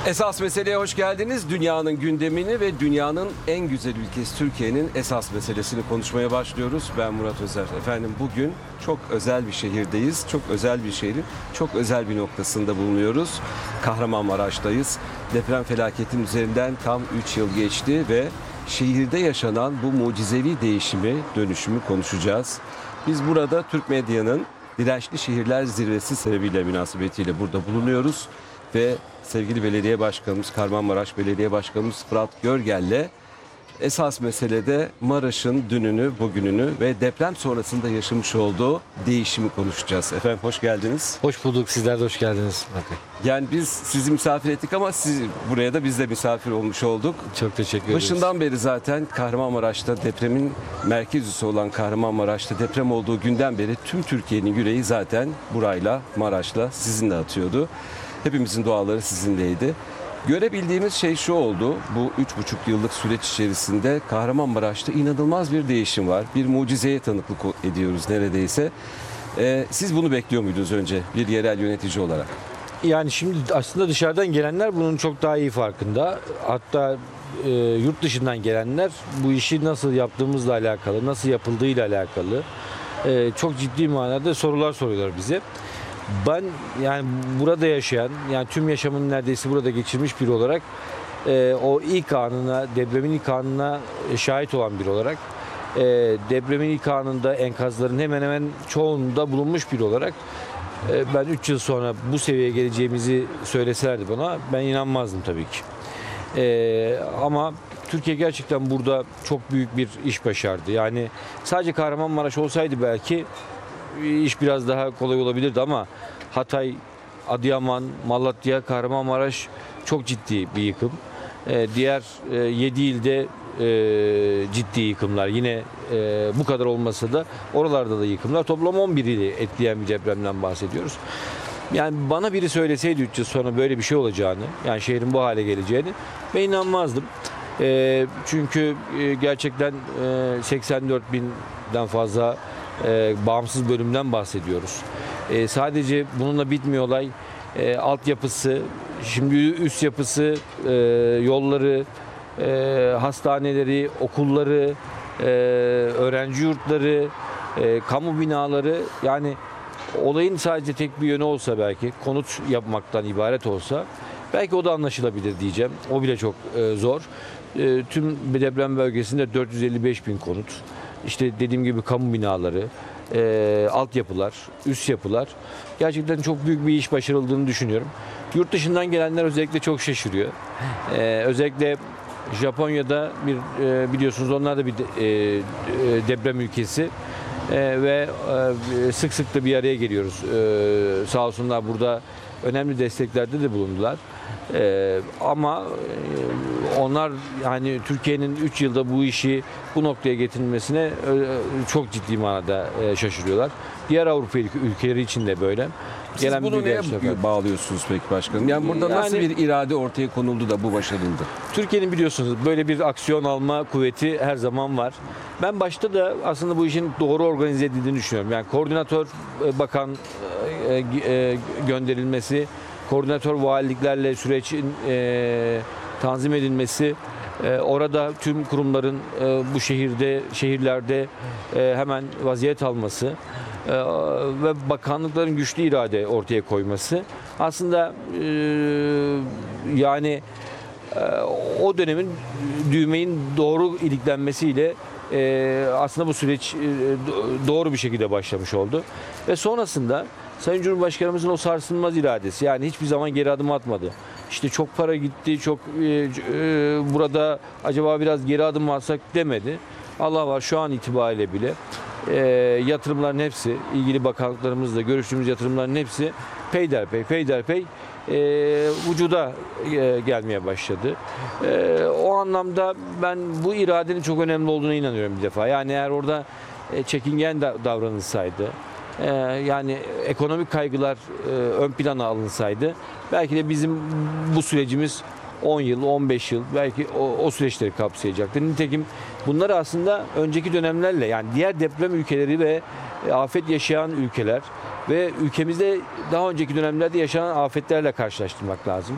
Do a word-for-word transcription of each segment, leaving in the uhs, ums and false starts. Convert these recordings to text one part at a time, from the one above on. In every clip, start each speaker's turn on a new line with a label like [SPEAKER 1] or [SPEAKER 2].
[SPEAKER 1] Esas meseleye hoş geldiniz. Dünyanın gündemini ve dünyanın en güzel ülkesi Türkiye'nin esas meselesini konuşmaya başlıyoruz. Ben Murat Özer. Efendim bugün çok özel bir şehirdeyiz. Çok özel bir şehrin çok özel bir noktasında bulunuyoruz. Kahramanmaraş'tayız. Deprem felaketinin üzerinden tam üç yıl geçti ve şehirde yaşanan bu mucizevi değişimi, dönüşümü konuşacağız. Biz burada Türk medyanın Dirençli Şehirler Zirvesi sebebiyle münasebetiyle burada bulunuyoruz. Ve sevgili belediye başkanımız, Kahramanmaraş Belediye Başkanımız Fırat Görgel'le esas meselede Maraş'ın dününü, bugününü ve deprem sonrasında yaşamış olduğu değişimi konuşacağız. Efendim hoş geldiniz.
[SPEAKER 2] Hoş bulduk. Sizler de hoş geldiniz.
[SPEAKER 1] Yani biz sizi misafir ettik ama siz buraya da biz de misafir olmuş olduk.
[SPEAKER 2] Çok teşekkür ederiz.
[SPEAKER 1] Başından beri zaten Kahramanmaraş'ta depremin merkez üssü olan Kahramanmaraş'ta deprem olduğu günden beri tüm Türkiye'nin yüreği zaten burayla, Maraş'la sizinle atıyordu. Hepimizin duaları sizinleydi. Görebildiğimiz şey şu oldu. Bu üç buçuk yıllık süreç içerisinde Kahramanmaraş'ta inanılmaz bir değişim var. Bir mucizeye tanıklık ediyoruz neredeyse. Ee, siz bunu bekliyor muydunuz önce bir yerel yönetici olarak?
[SPEAKER 2] Yani şimdi aslında dışarıdan gelenler bunun çok daha iyi farkında. Hatta e, yurt dışından gelenler bu işi nasıl yaptığımızla alakalı, nasıl yapıldığıyla alakalı e, çok ciddi manada sorular soruyorlar bize. Ben yani burada yaşayan, yani tüm yaşamını neredeyse burada geçirmiş biri olarak e, o ilk anına, depremin ilk anına şahit olan biri olarak e, depremin ilk anında enkazların hemen hemen çoğunda bulunmuş biri olarak e, ben üç yıl sonra bu seviyeye geleceğimizi söyleselerdi bana ben inanmazdım tabii ki. E, ama Türkiye gerçekten burada çok büyük bir iş başardı. Yani sadece Kahramanmaraş olsaydı belki iş biraz daha kolay olabilirdi ama Hatay, Adıyaman, Malatya, Kahramanmaraş çok ciddi bir yıkım. Ee, diğer e, yedi ilde e, ciddi yıkımlar. Yine e, bu kadar olmasa da oralarda da yıkımlar. Toplam on bir ili etkileyen bir depremden bahsediyoruz. Yani bana biri söyleseydi üç yıl sonra böyle bir şey olacağını, yani şehrin bu hale geleceğini ben inanmazdım. E, çünkü e, gerçekten e, seksen dört binden fazla E, bağımsız bölümden bahsediyoruz. E, sadece bununla bitmiyor olay. E, altyapısı, şimdi üst yapısı, e, yolları, e, hastaneleri, okulları, e, öğrenci yurtları, e, kamu binaları, yani olayın sadece tek bir yönü olsa belki, konut yapmaktan ibaret olsa belki o da anlaşılabilir diyeceğim. O bile çok e, zor. E, tüm deprem bölgesinde dört yüz elli beş bin konut. İşte dediğim gibi kamu binaları, e, altyapılar, üst yapılar. Gerçekten çok büyük bir iş başarıldığını düşünüyorum. Yurt dışından gelenler özellikle çok şaşırıyor. E, özellikle Japonya'da bir e, biliyorsunuz onlar da bir de, e, e, deprem ülkesi. E, ve e, sık sık da bir araya geliyoruz. E, sağ olsunlar burada önemli desteklerde de bulundular. Ee, ama e, onlar yani Türkiye'nin üç yılda bu işi bu noktaya getirilmesine e, çok ciddi manada e, şaşırıyorlar. Diğer Avrupa ülkeleri için de böyle.
[SPEAKER 1] Siz
[SPEAKER 2] Gelen
[SPEAKER 1] bunu neye bağlıyorsunuz peki başkanım? Yani burada
[SPEAKER 2] Yani,
[SPEAKER 1] nasıl bir irade ortaya konuldu da bu başarıldı?
[SPEAKER 2] Türkiye'nin biliyorsunuz böyle bir aksiyon alma kuvveti her zaman var. Ben başta da aslında bu işin doğru organize edildiğini düşünüyorum. Yani koordinatör e, bakan e, e, gönderilmesi, koordinatör valiliklerle sürecin e, tanzim edilmesi, e, orada tüm kurumların e, bu şehirde, şehirlerde e, hemen vaziyet alması e, ve bakanlıkların güçlü irade ortaya koyması aslında e, yani e, o dönemin düğmenin doğru iliklenmesiyle e, aslında bu süreç e, doğru bir şekilde başlamış oldu ve sonrasında Sayın Cumhurbaşkanımızın o sarsılmaz iradesi, yani hiçbir zaman geri adım atmadı. İşte çok para gitti, çok e, e, burada acaba biraz geri adım atsak demedi. Allah var, şu an itibariyle bile e, yatırımların hepsi, ilgili bakanlıklarımızla görüştüğümüz yatırımların hepsi peyderpey peyderpey e, vücuda e, gelmeye başladı. E, o anlamda ben bu iradenin çok önemli olduğuna inanıyorum bir defa. Yani eğer orada e, çekingen davranılsaydı, Ee, yani ekonomik kaygılar e, ön plana alınsaydı belki de bizim bu sürecimiz on yıl, on beş yıl belki o, o süreçleri kapsayacaktı. Nitekim bunlar aslında önceki dönemlerle, yani diğer deprem ülkeleri ve e, afet yaşayan ülkeler ve ülkemizde daha önceki dönemlerde yaşanan afetlerle karşılaştırmak lazım.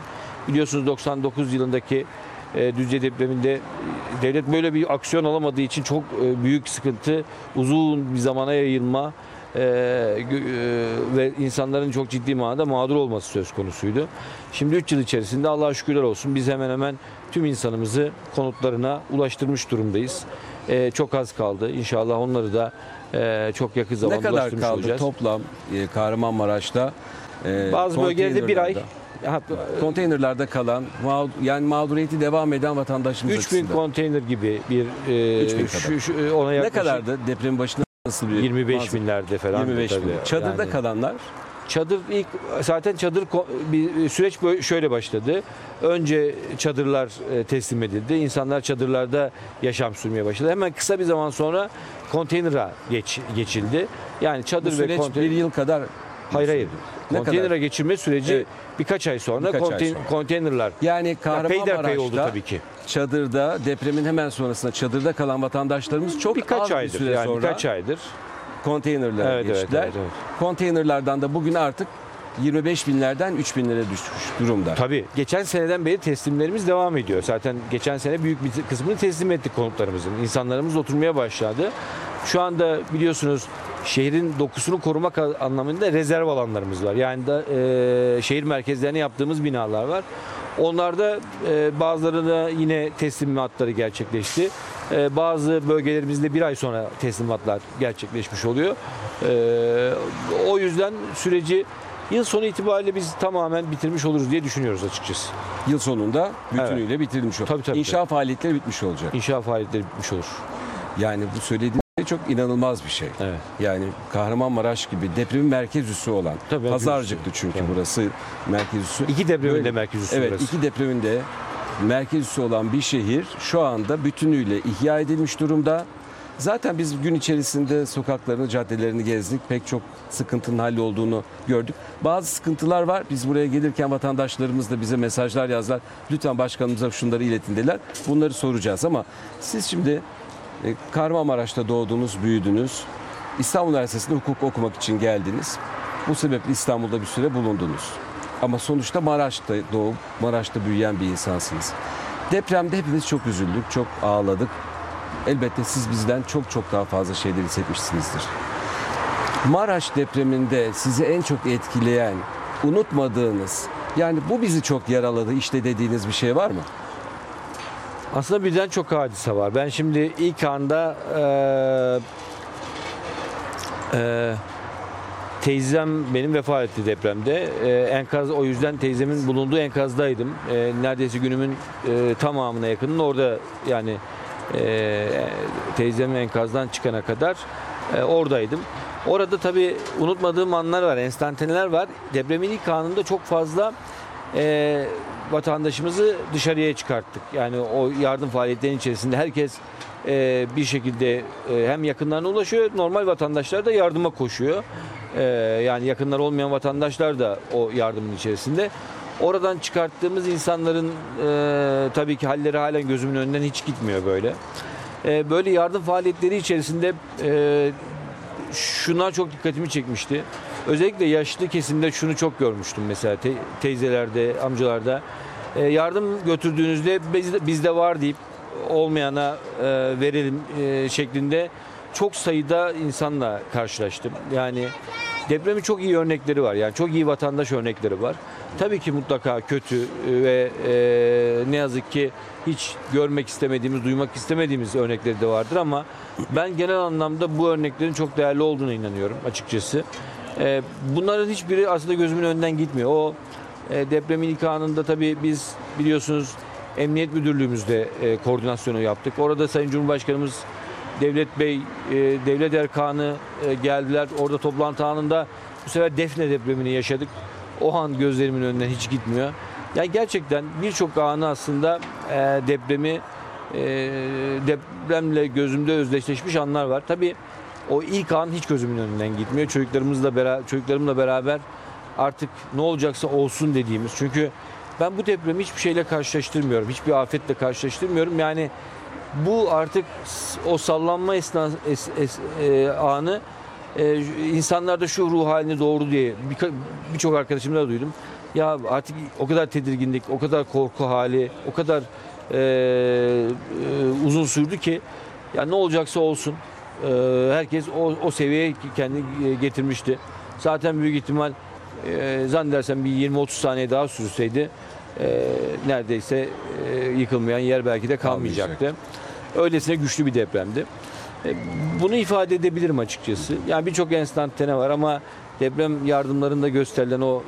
[SPEAKER 2] Biliyorsunuz doksan dokuz yılındaki e, Düzce depreminde e, devlet böyle bir aksiyon alamadığı için çok e, büyük sıkıntı, uzun bir zamana yayılma e, gö- e, ve insanların çok ciddi manada mağdur olması söz konusuydu. Şimdi üç yıl içerisinde Allah'a şükürler olsun biz hemen hemen tüm insanımızı konutlarına ulaştırmış durumdayız. E, çok az kaldı. İnşallah onları da e, çok yakın
[SPEAKER 1] Ne
[SPEAKER 2] zamanda
[SPEAKER 1] kadar
[SPEAKER 2] ulaştırmış
[SPEAKER 1] kaldı
[SPEAKER 2] olacağız.
[SPEAKER 1] toplam e, Kahramanmaraş'ta? e,
[SPEAKER 2] Bazı bölgelerde bir ay.
[SPEAKER 1] konteynerlerde-
[SPEAKER 2] Ha,
[SPEAKER 1] Konteynerlerde kalan, mağ- yani mağduriyeti devam eden vatandaşımız
[SPEAKER 2] üç bin
[SPEAKER 1] açısından.
[SPEAKER 2] konteyner gibi bir
[SPEAKER 1] üç bin
[SPEAKER 2] e,
[SPEAKER 1] kadar.
[SPEAKER 2] şu, şu- ona
[SPEAKER 1] Ne
[SPEAKER 2] yaklaşık
[SPEAKER 1] kadardı depremin başında, nasıl bir
[SPEAKER 2] yirmi beş
[SPEAKER 1] manzara?
[SPEAKER 2] binlerde falan.
[SPEAKER 1] yirmi beş bin.
[SPEAKER 2] tabii.
[SPEAKER 1] Çadırda
[SPEAKER 2] Yani
[SPEAKER 1] kalanlar
[SPEAKER 2] çadır ilk zaten çadır ko- bir süreç böyle şöyle başladı. Önce çadırlar e, teslim edildi. İnsanlar çadırlarda yaşam sürmeye başladı. Hemen kısa bir zaman sonra konteynera geç, geçildi. Yani
[SPEAKER 1] bu
[SPEAKER 2] çadır ve
[SPEAKER 1] süreç
[SPEAKER 2] konteyner.
[SPEAKER 1] bir yıl kadar.
[SPEAKER 2] Hayır hayır.
[SPEAKER 1] Ne
[SPEAKER 2] Konteynere
[SPEAKER 1] kadar?
[SPEAKER 2] geçirme süreci
[SPEAKER 1] Evet.
[SPEAKER 2] birkaç ay sonra,
[SPEAKER 1] Birkaç ay
[SPEAKER 2] konteyn-
[SPEAKER 1] sonra.
[SPEAKER 2] konteynerlar.
[SPEAKER 1] Yani
[SPEAKER 2] Ya peyderpey oldu
[SPEAKER 1] Kahramanmaraş'ta
[SPEAKER 2] tabii ki.
[SPEAKER 1] çadırda, depremin hemen sonrasında çadırda kalan vatandaşlarımız çok
[SPEAKER 2] Birkaç
[SPEAKER 1] az bir
[SPEAKER 2] aydır
[SPEAKER 1] süre
[SPEAKER 2] yani
[SPEAKER 1] sonra
[SPEAKER 2] birkaç aydır.
[SPEAKER 1] konteynerlere
[SPEAKER 2] Evet, evet,
[SPEAKER 1] geçtiler.
[SPEAKER 2] evet, evet.
[SPEAKER 1] Konteynerlardan da bugün artık yirmi beş binlerden üç binlere düşmüş durumda.
[SPEAKER 2] Tabii geçen seneden beri teslimlerimiz devam ediyor. Zaten geçen sene büyük bir kısmını teslim ettik konutlarımızın. İnsanlarımız oturmaya başladı. Şu anda biliyorsunuz şehrin dokusunu korumak anlamında rezerv alanlarımız var. Yani da e, şehir merkezlerine yaptığımız binalar var. Onlarda e, bazılarında yine teslimatları gerçekleşti. E, bazı bölgelerimizde bir ay sonra teslimatlar gerçekleşmiş oluyor. E, o yüzden süreci yıl sonu itibariyle biz tamamen bitirmiş oluruz diye düşünüyoruz açıkçası.
[SPEAKER 1] Yıl sonunda bütünüyle bitirilmiş olacak.
[SPEAKER 2] Tabii, tabii,
[SPEAKER 1] İnşaat faaliyetleri bitmiş olacak.
[SPEAKER 2] İnşaat faaliyetleri bitmiş olur.
[SPEAKER 1] Yani bu söylediğim şey çok inanılmaz bir şey.
[SPEAKER 2] Evet.
[SPEAKER 1] Yani Kahramanmaraş gibi depremin merkez üssü olan,
[SPEAKER 2] Tabii, merkez
[SPEAKER 1] Pazarcık'tı
[SPEAKER 2] üssü.
[SPEAKER 1] çünkü
[SPEAKER 2] Tabii.
[SPEAKER 1] burası merkez üssü.
[SPEAKER 2] İki depremin
[SPEAKER 1] Böyle-
[SPEAKER 2] de merkez üssü
[SPEAKER 1] Evet,
[SPEAKER 2] burası.
[SPEAKER 1] iki depreminde merkez üssü olan bir şehir şu anda bütünüyle ihya edilmiş durumda. Zaten biz gün içerisinde sokaklarını, caddelerini gezdik. Pek çok sıkıntının hallolduğunu gördük. Bazı sıkıntılar var. Biz buraya gelirken vatandaşlarımız da bize mesajlar yazdılar. Lütfen başkanımıza şunları iletin dediler. Bunları soracağız ama siz şimdi e, Kahramanmaraş'ta doğdunuz, büyüdünüz. İstanbul Üniversitesi'nde hukuk okumak için geldiniz. Bu sebeple İstanbul'da bir süre bulundunuz. Ama sonuçta Maraş'ta doğup Maraş'ta büyüyen bir insansınız. Depremde hepimiz çok üzüldük, çok ağladık. Elbette siz bizden çok çok daha fazla şeyler hissetmişsinizdir. Maraş depreminde sizi en çok etkileyen, unutmadığınız, yani bu bizi çok yaraladı işte dediğiniz bir şey var mı?
[SPEAKER 2] Aslında birden çok hadise var. Ben şimdi ilk anda eee eee, teyzem benim vefat etti depremde. Eee, enkaz o yüzden teyzemin bulunduğu enkazdaydım. Eee, neredeyse günümün eee, tamamına yakınını orada yani eee teyzem enkazdan çıkana kadar eee, oradaydım. Orada tabii unutmadığım anlar var, enstantaneler var. Depremin ilk anında çok fazla eee vatandaşımızı dışarıya çıkarttık. Yani o yardım faaliyetlerinin içerisinde herkes e, bir şekilde e, hem yakınlarına ulaşıyor, normal vatandaşlar da yardıma koşuyor. E, yani yakınlar olmayan vatandaşlar da o yardımın içerisinde. Oradan çıkarttığımız insanların e, tabii ki halleri halen gözümün önünden hiç gitmiyor böyle. E, böyle yardım faaliyetleri içerisinde e, şunlar çok dikkatimi çekmişti. Özellikle yaşlı kesimde şunu çok görmüştüm mesela te- teyzelerde, amcalarda. E, yardım götürdüğünüzde bizde, bizde var deyip olmayana e, verelim e, şeklinde çok sayıda insanla karşılaştım. Yani depremin çok iyi örnekleri var. Yani çok iyi vatandaş örnekleri var. Tabii ki mutlaka kötü ve e, ne yazık ki hiç görmek istemediğimiz, duymak istemediğimiz örnekleri de vardır ama ben genel anlamda bu örneklerin çok değerli olduğuna inanıyorum açıkçası. E, bunların hiçbiri aslında gözümün önünden gitmiyor. O e, depremin ilk anında tabii biz biliyorsunuz Emniyet Müdürlüğümüzde e, koordinasyonu yaptık. Orada Sayın Cumhurbaşkanımız Devlet Bey, e, Devlet Erkanı e, geldiler. Orada toplantı anında bu sefer Defne depremini yaşadık. O an gözlerimin önünden hiç gitmiyor. Yani gerçekten birçok anı aslında e, depremi e, depremle gözümde özdeşleşmiş anlar var. Tabii o ilk an hiç gözümün önünden gitmiyor. Çocuklarımızla beraber, çocuklarımla beraber artık ne olacaksa olsun dediğimiz. Çünkü ben bu depremi hiçbir şeyle karşılaştırmıyorum. Hiçbir afetle karşılaştırmıyorum. Yani bu artık o sallanma esna, es, es, e, anı e, insanlarda şu ruh halini doğurdu diye birçok bir, arkadaşımda da duydum. Ya artık o kadar tedirginlik, o kadar korku hali, o kadar e, e, uzun sürdü ki ya ne olacaksa olsun. E, herkes o, o seviyeye kendini getirmişti. Zaten büyük ihtimal e, zannedersem bir yirmi otuz saniye daha sürseydi e, neredeyse e, yıkılmayan yer belki de kalmayacaktı. Öylesine güçlü bir depremdi. E, bunu ifade edebilirim açıkçası. Yani birçok enstantane var ama deprem yardımlarında gösterilen o